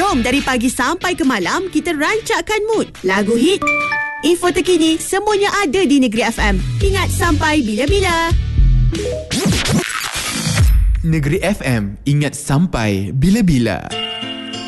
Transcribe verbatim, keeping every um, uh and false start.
Jom dari pagi sampai ke malam kita rancakkan mood. Lagu hit, info terkini, semuanya ada di Negeri F M. Ingat, sampai bila-bila. Negeri F M, ingat sampai bila-bila.